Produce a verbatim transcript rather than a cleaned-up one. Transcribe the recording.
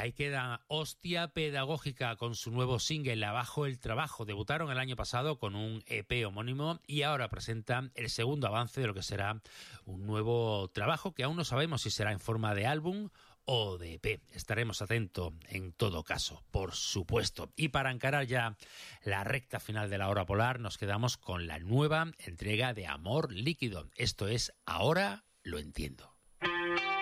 Ahí queda Hostia Pedagógica con su nuevo single Abajo el Trabajo. Debutaron el año pasado con un E P homónimo y ahora presentan el segundo avance de lo que será un nuevo trabajo que aún no sabemos si será en forma de álbum o de E P. Estaremos atentos en todo caso, por supuesto. Y para encarar ya la recta final de la hora polar, nos quedamos con la nueva entrega de Amor Líquido. Esto es Ahora lo entiendo.